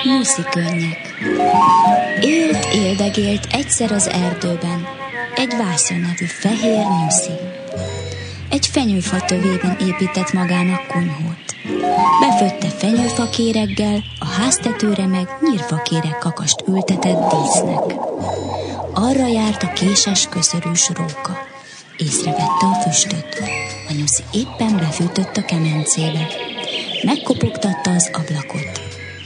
Nyuszi könnyek. Éldegélt egyszer az erdőben egy Vászja nevű fehér nyuszi. Egy fenyőfa tövében épített magának kunyhót. Befötte fenyőfakéreggel, a háztetőre meg nyírfakéreg kakast ültetett dísznek. Arra járt a késes köszörűs róka. Észrevette a füstöt. A nyuszi éppen befűtött a kemencébe. Megkopogtatta az ablakot.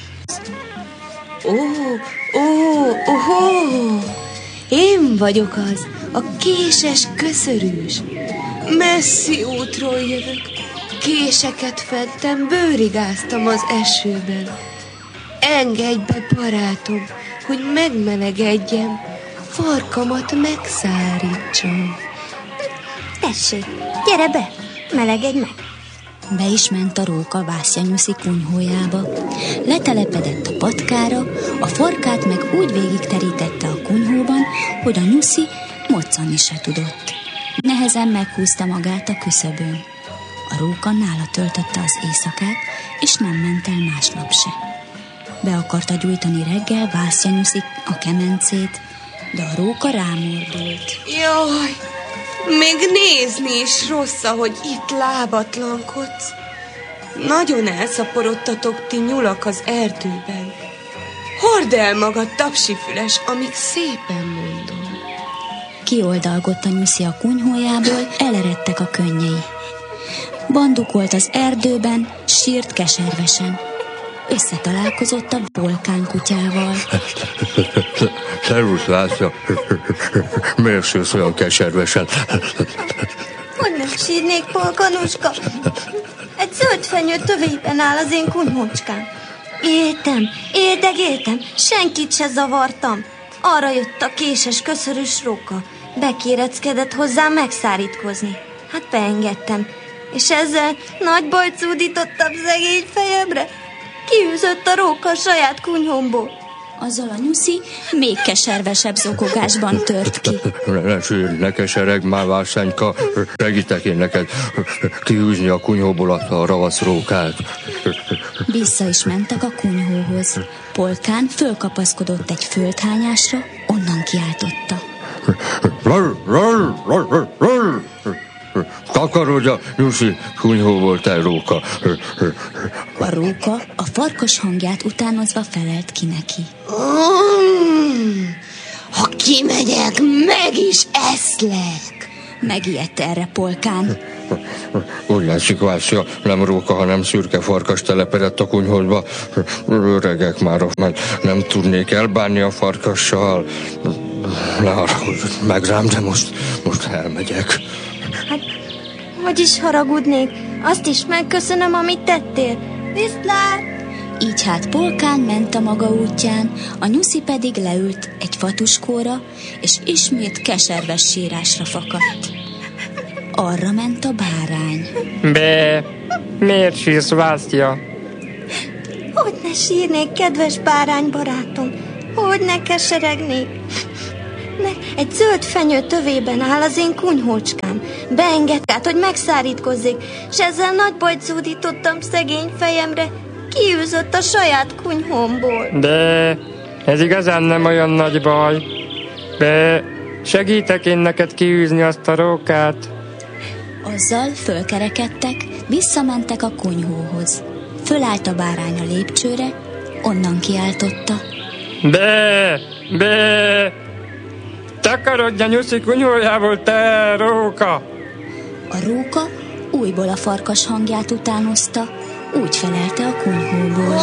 Én vagyok az, a késes köszörűs. Messzi útról jövök. Késeket fedtem, bőrigáztam az esőben. Engedj be, barátom, hogy megmelegedjem, farkamat megszárítsam. Tessék, gyere be, melegedj meg. Be is ment a róka Vászja nyuszi kunyhójába. Letelepedett a patkára, a farkát meg úgy végigterítette a kunyhóban, hogy a nyuszi moccani se tudott. Nehezen meghúzta magát a küszöbön. A róka nála töltötte az éjszakát, és nem ment el másnap se. Be akarta gyújtani reggel Vászja nyuszi a kemencét, de a róka rámordult. Jaj, még nézni is rossz, ahogy itt lábatlankodsz. Nagyon elszaporodtatok ti nyulak az erdőben. Hord el magad, tapsifüles, amíg szépen mondom. Kioldalgott a nyuszi a kunyhójából, eleredtek a könnyei. Bandukolt az erdőben, sírt keservesen. Összetalálkozott a Polkán kutyával. Szervusz, Vászja. Miért sírsz olyan keservesen? Hogy nem sírnék, Polkanuska? Egy zöld fenyő tövében áll az én kunyhócskám. Éltem, senkit se zavartam. Arra jött a késes köszörűs róka. Bekéreckedett hozzám megszárítkozni. Hát beengedtem, és ezzel nagy bajt zúdítottam szegény fejemre. Kiűzött a róka a saját kunyhomból. Azzal a nyuszi még keservesebb zokogásban tört ki. Ne sírj, ne keseregj már, Vászányka. Segítek én neked kiűzni a kunyhóból a ravasz rókát. Vissza is mentek a kunyhóhoz. Polkán fölkapaszkodott egy földhányásra, onnan kiáltotta. Takarodj a nyuszi kunyhóból, te róka. A róka a farkas hangját utánozva felelt ki neki. Ha kimegyek, meg is eszlek. Megijedt erre Polkán. Úgy látszik, Vászja, nem róka, hanem szürke farkas telepedett a kunyhódba. Öregek már, meg nem tudnék elbánni a farkassal. Ne haragudj meg rám, de most elmegyek. Hát, hogy is haragudnék? Azt is megköszönöm, amit tettél. Viszlát! Így hát Polkán ment a maga útján, a nyuszi pedig leült egy fatuskóra, és ismét keserves sírásra fakadt. Arra ment a bárány. Be, miért sírsz, Vászja? Hogy ne sírnék, kedves bárány barátom? Hogy ne keseregnék? Egy zöld fenyő tövében áll az én kunyhócskám. Beengedett, hogy megszárítkozzék, s ezzel nagy bajt zúdítottam szegény fejemre. Kiűzött a saját kunyhómból. De ez igazán nem olyan nagy baj. De segítek én neked kiűzni azt a rókát. Azzal fölkerekedtek, visszamentek a kunyhóhoz. Fölállt a bárány a lépcsőre, onnan kiáltotta. Be! Takarodj a nyuszi kunyhójából, te róka! A róka újból a farkas hangját utánozta, úgy felelte a kunyhóból.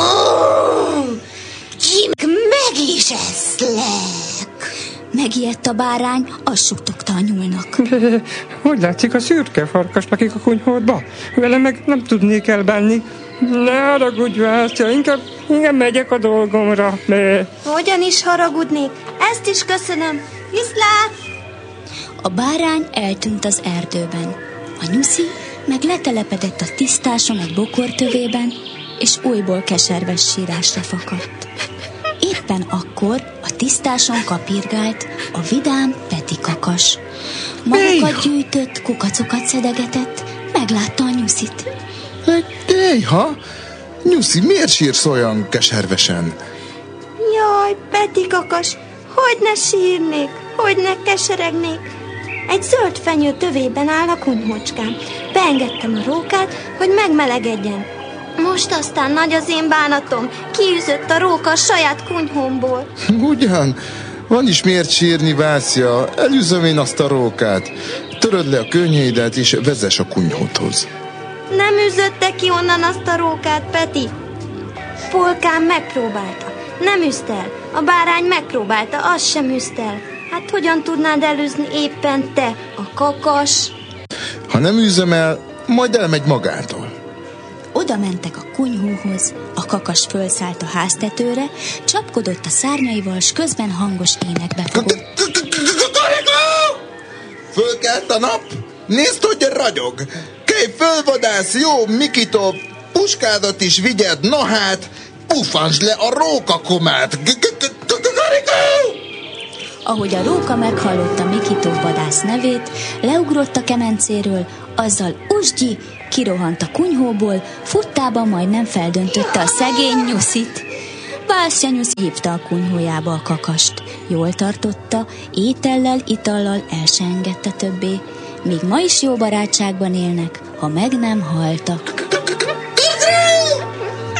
Meg is eszlek. Megijedt a bárány, azt suttogta a nyúlnak. Hogy látszik, a szürke farkas lakik a kunyhódba? Vele meg nem tudnék elbánni. Ne haragudj, Vászja, inkább megyek a dolgomra. Hogyan is haragudnék? Ezt is köszönöm. Viszlát! A bárány eltűnt az erdőben. A nyuszi meg letelepedett a tisztáson egy bokortövében, és újból keserves sírásra fakadt. Éppen akkor a tisztáson kapirgált a vidám Peti kakas. Magakat gyűjtött, kukacokat szedegetett, meglátta a nyuszit. Éjha, Nyuszi, miért sírsz olyan keservesen? Jaj, Peti kakas, hogy ne sírnék, hogy ne keseregnék. Egy zöld fenyő tövében áll a kunyhócskám. Beengedtem a rókát, hogy megmelegedjen. Most aztán nagy az én bánatom, kiűzött a róka a saját kunyhómból. Ugyan, van is miért sírni, Vászja. Elűzöm én azt a rókát. Töröd le a könnyeidet, és vezess a kunyhódhoz. Nem üzötte ki onnan azt a rókát, Peti. Polkám megpróbálta, nem üzte el. A bárány megpróbálta, az sem üzte el. Hát hogyan tudnád elűzni éppen te, a kakas? Ha nem űzöm el, majd elmegy magától. Oda mentek a kunyhóhoz, a kakas fölszállt a háztetőre, csapkodott a szárnyaival, s közben hangos énekbe fogott. Fölkelt a nap? Nézd, hogy ragyog! Kelj föl, vadász, jó, Mikitov! Puskádat is vigyed, na hát! Pufansd le a rókakomát! Ahogy a róka meghallotta Mikitov vadász nevét, leugrott a kemencéről, azzal usgyi, kirohant a kunyhóból, futtában majdnem feldöntötte a szegény Nyuszit. Vászja Nyuszi hívta a kunyhójába a kakast. Jól tartotta, étellel, itallal el se engedte többé. Még ma is jó barátságban élnek, ha meg nem haltak.